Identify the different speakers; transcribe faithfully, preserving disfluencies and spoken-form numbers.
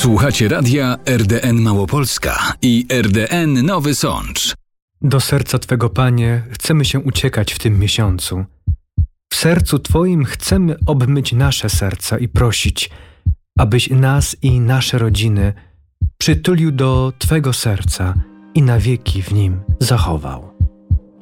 Speaker 1: Słuchacie radia R D N Małopolska i R D N Nowy Sącz.
Speaker 2: Do serca Twego, Panie, chcemy się uciekać w tym miesiącu. W sercu Twoim chcemy obmyć nasze serca i prosić, abyś nas i nasze rodziny przytulił do Twego serca i na wieki w nim zachował.